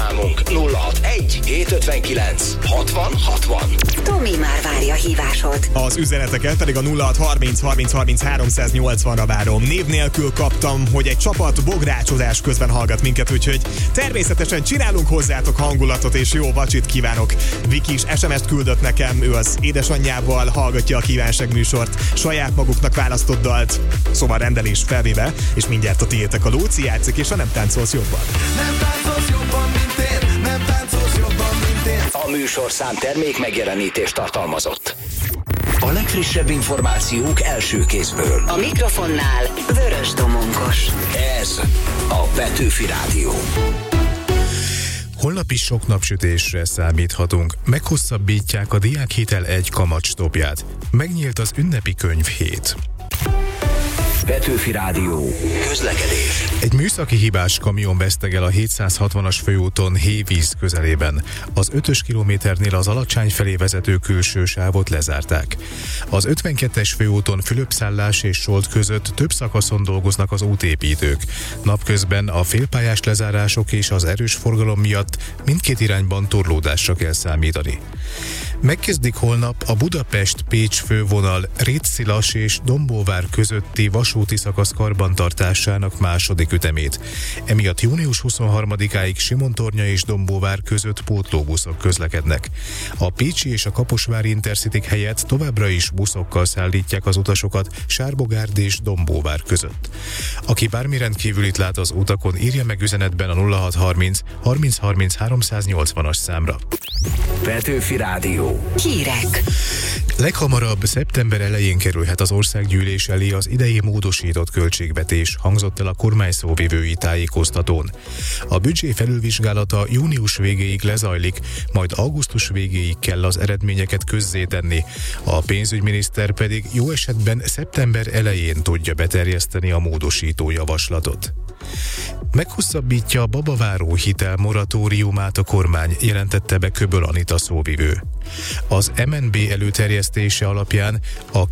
számunk 061 759 60 60. Tomi már várja hívásod. Az üzeneteket pedig a 0630 30 30 380-ra várom. Név nélkül kaptam, hogy egy csapat bográcsozás közben hallgat minket, úgyhogy természetesen csinálunk hozzátok hangulatot, és jó vacsit kívánok. Viki is SMS-t küldött nekem, ő az édesanyjával hallgatja a kívánság műsort, saját maguknak választott dalt, szóval rendelés felvéve, és mindjárt a tiétek. A Lóci játszik, és a Nem táncolsz jobban. Nem táncolsz jobban, mint én, nem táncolsz jobban, mint én. A műsorszám termék megjelenítést tartalmazott. A legfrissebb információk első kézből. A mikrofonnál Vörös Domonkos. Ez a Petőfi Rádió. Holnap is sok napsütésre számíthatunk. Meghosszabbítják a Diákhitel 1 kamatstopját. Megnyílt az ünnepi könyvhét. Petőfi Rádió. Közlekedés. Egy műszaki hibás kamion veszteg el a 760-as főúton Hévíz közelében. Az 5-ös kilométernél az Alacsány felé vezető külső sávot lezárták. Az 52-es főúton Fülöpszállás és Solt között több szakaszon dolgoznak az útépítők. Napközben a félpályás lezárások és az erős forgalom miatt mindkét irányban torlódásra kell számítani. Megkezdik holnap a Budapest-Pécs fővonal Rétszilas és Dombóvár közötti vasúti szakasz karbantartásának második ütemét. Emiatt június 23-áig Simontornya és Dombóvár között pótlóbuszok közlekednek. A pécsi és a kaposvári Intercityk helyett továbbra is buszokkal szállítják az utasokat Sárbogárd és Dombóvár között. Aki bármi rendkívülit lát az utakon, írja meg üzenetben a 0630 30 30 380-as számra. Petőfi Rádió. Hírek. Leghamarabb szeptember elején kerülhet az országgyűlés elé az idei módosított költségvetés, hangzott el a kormány szóvivői tájékoztatón. A büdzsé felülvizsgálata június végéig lezajlik, majd augusztus végéig kell az eredményeket közzétenni. A pénzügyminiszter pedig jó esetben szeptember elején tudja beterjeszteni a módosító javaslatot. Meghosszabbítja a babaváró hitel moratóriumát a kormány, jelentette be Köböl Anita szóvivő. Az MNB előterjesztése alapján a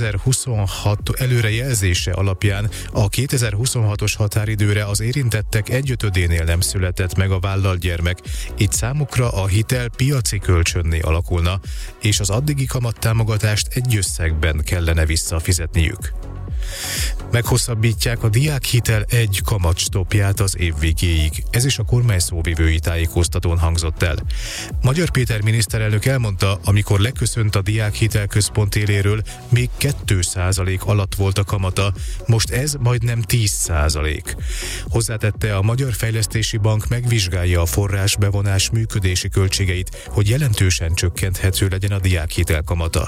2026 előrejelzése alapján a 2026-os határidőre az érintettek 1/5-énél nem született meg a vállalt gyermek, így számukra a hitel piaci kölcsönné alakulna, és az addigi kamattámogatást egy összegben kellene visszafizetniük. Meghosszabbítják a Diákhitel 1 kamatstopját az év végéig. Ez is a kormány szóvivői tájékoztatón hangzott el. Magyar Péter miniszterelnök elmondta, amikor leköszönt a Diákhitel központ éléről, még 2% alatt volt a kamata, most ez majdnem 10%. Hozzátette, a Magyar Fejlesztési Bank megvizsgálja a forrásbevonás működési költségeit, hogy jelentősen csökkenthető legyen a Diákhitel kamata.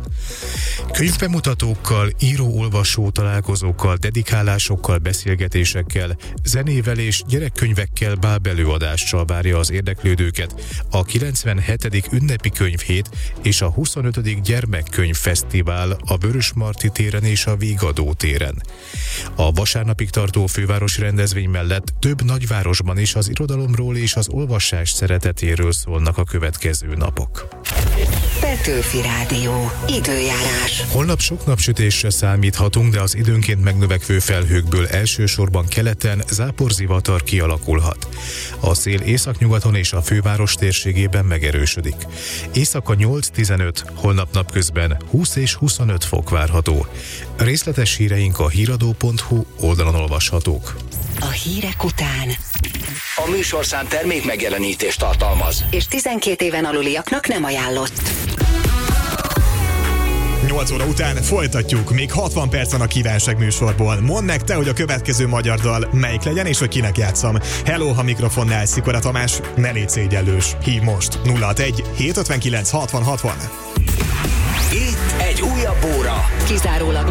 Könyvbemutatókkal, író-olvasó találkozókkal, dedikálásokkal, beszélgetésekkel, zenével és gyerekkönyvekkel bábelőadással várja az érdeklődőket a 97. ünnepi könyvhét és a 25. gyermekkönyvfesztivál a Vörösmarty téren és a Vigadó téren. A vasárnapig tartó fővárosi rendezvény mellett több nagyvárosban is az irodalomról és az olvasás szeretetéről szólnak a következő napok. Petőfi Rádió. Időjárás. Holnap sok napsütésre számíthatunk, de az időnként megnövekvő felhőkből elsősorban keleten záporzivatar kialakulhat. A szél északnyugaton és a főváros térségében megerősödik. Éjszaka 8-15, holnap napközben 20 és 25 fok várható. Részletes híreink a híradó.hu oldalon olvashatók. A hírek után. A műsorszám termék megjelenítést tartalmaz. És 12 éven aluliaknak nem ajánlott. 8 óra után folytatjuk, még 60 percen a kívánság műsorból. Mondd meg te, hogy a következő magyar dal melyik legyen, és hogy kinek játszam. Hello, ha mikrofonnál Szikora Tamás, ne légy szégyellős. Hív most 061 759 60 60. Itt egy újabb óra. Kizárólag